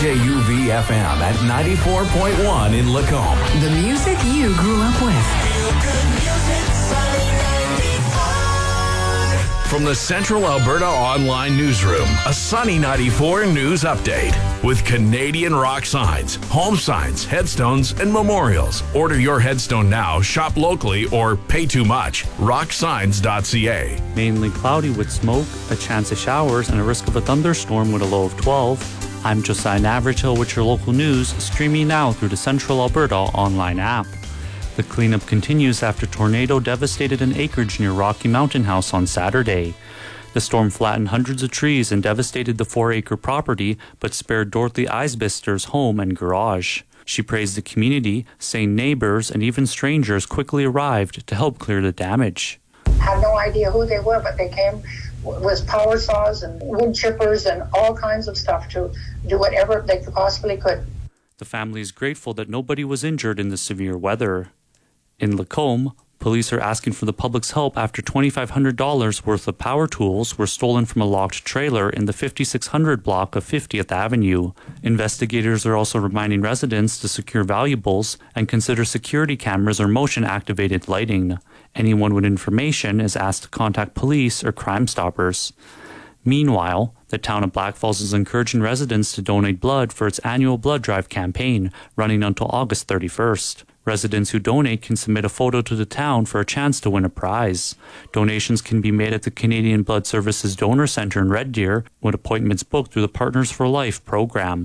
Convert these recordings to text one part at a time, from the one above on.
CJUV FM at 94.1 in Lacombe. The music you grew up with. From the Central Alberta Online Newsroom, a Sunny 94 news update with Canadian rock signs, home signs, headstones, and memorials. Order your headstone now, shop locally, or pay too much. Rocksigns.ca. Mainly cloudy with smoke, a chance of showers, and a risk of a thunderstorm with a low of 12. I'm Josiah Navratil with your local news, streaming now through the Central Alberta Online app. The cleanup continues after tornado devastated an acreage near Rocky Mountain House on Saturday. The storm flattened hundreds of trees and devastated the 4-acre property, but spared Dorothy Eisbister's home and garage. She praised the community, saying neighbors and even strangers quickly arrived to help clear the damage. I have no idea who they were, but they came with power saws and wood chippers and all kinds of stuff to do whatever they possibly could. The family is grateful that nobody was injured in the severe weather. In Lacombe, police are asking for the public's help after $2,500 worth of power tools were stolen from a locked trailer in the 5600 block of 50th Avenue. Investigators are also reminding residents to secure valuables and consider security cameras or motion-activated lighting. Anyone with information is asked to contact police or Crime Stoppers. Meanwhile, the town of Black Falls is encouraging residents to donate blood for its annual blood drive campaign, running until August 31st. Residents who donate can submit a photo to the town for a chance to win a prize. Donations can be made at the Canadian Blood Services Donor Centre in Red Deer, with appointments booked through the Partners for Life program.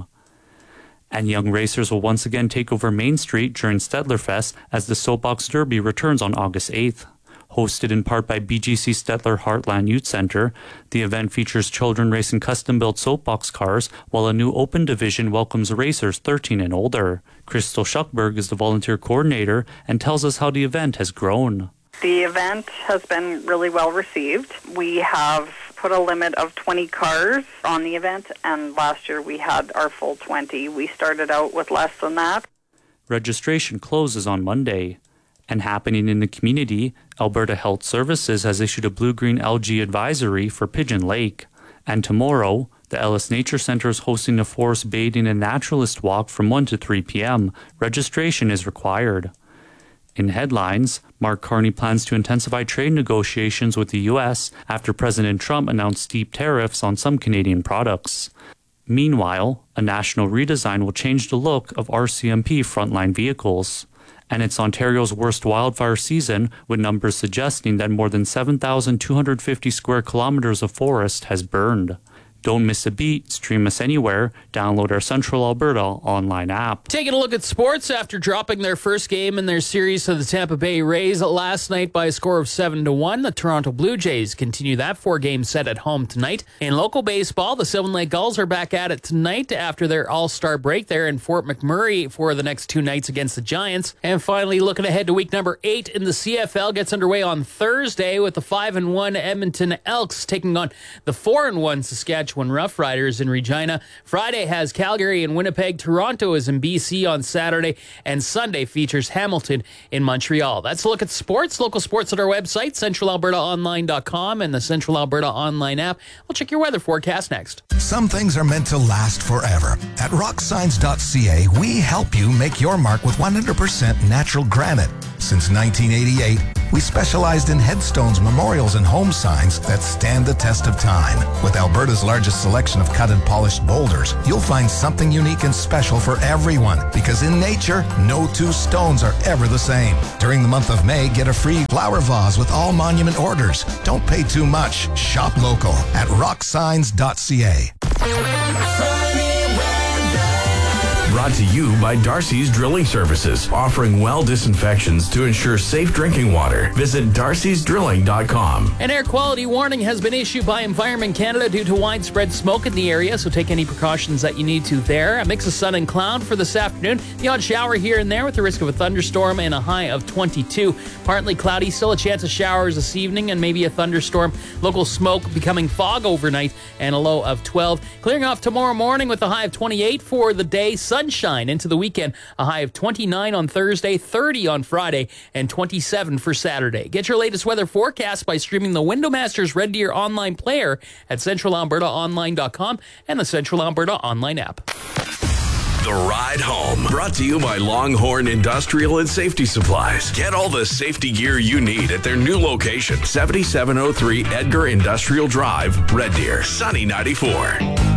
And young racers will once again take over Main Street during Stettlerfest as the Soapbox Derby returns on August 8th. Hosted in part by BGC Stettler Heartland Youth Centre, the event features children racing custom-built soapbox cars, while a new open division welcomes racers 13 and older. Crystal Schuckberg is the volunteer coordinator and tells us how the event has grown. The event has been really well received. We have put a limit of 20 cars on the event, and last year we had our full 20. We started out with less than that. Registration closes on Monday. And happening in the community, Alberta Health Services has issued a blue-green algae advisory for Pigeon Lake. And tomorrow, the Ellis Nature Centre is hosting a forest bathing and naturalist walk from 1 to 3 p.m. Registration is required. In headlines, Mark Carney plans to intensify trade negotiations with the U.S. after President Trump announced steep tariffs on some Canadian products. Meanwhile, a national redesign will change the look of RCMP frontline vehicles. And it's Ontario's worst wildfire season, with numbers suggesting that more than 7,250 square kilometers of forest has burned. Don't miss a beat. Stream us anywhere. Download our Central Alberta online app. Taking a look at sports after dropping their first game in their series to the Tampa Bay Rays last night by a score of 7-1. The Toronto Blue Jays continue that 4-game set at home tonight. In local baseball, the Sylvan Lake Gulls are back at it tonight after their all-star break there in Fort McMurray for the next 2 nights against the Giants. And finally, looking ahead to week number 8 in the CFL gets underway on Thursday with the 5-1 Edmonton Elks taking on the 4-1 Saskatchewan Rough Riders in Regina. Friday has Calgary and Winnipeg. Toronto is in BC on Saturday. And Sunday features Hamilton in Montreal. That's a look at sports. Local sports at our website, centralalbertaonline.com, and the Central Alberta Online app. We'll check your weather forecast next. Some things are meant to last forever. At rocksigns.ca, we help you make your mark with 100% natural granite. Since 1988, we specialized in headstones, memorials, and home signs that stand the test of time. With Alberta's largest selection of cut and polished boulders, you'll find something unique and special for everyone, because in nature, no 2 stones are ever the same. During the month of May, get a free flower vase with all monument orders. Don't pay too much. Shop local at rocksigns.ca. Brought to you by Darcy's Drilling Services, offering well disinfections to ensure safe drinking water. Visit darcysdrilling.com. An air quality warning has been issued by Environment Canada due to widespread smoke in the area, so take any precautions that you need to there. A mix of sun and cloud for this afternoon. The odd shower here and there with the risk of a thunderstorm and a high of 22. Partly cloudy, still a chance of showers this evening and maybe a thunderstorm. Local smoke becoming fog overnight and a low of 12. Clearing off tomorrow morning with a high of 28 for the day. Sunshine into the weekend. A high of 29 on Thursday, 30 on Friday, and 27 for Saturday. Get your latest weather forecast by streaming the Windowmasters Red Deer online player at centralalbertaonline.com and the Central Alberta online app. The Ride Home, brought to you by Longhorn Industrial and Safety Supplies. Get all the safety gear you need at their new location, 7703 Edgar Industrial Drive, Red Deer, Sunny 94.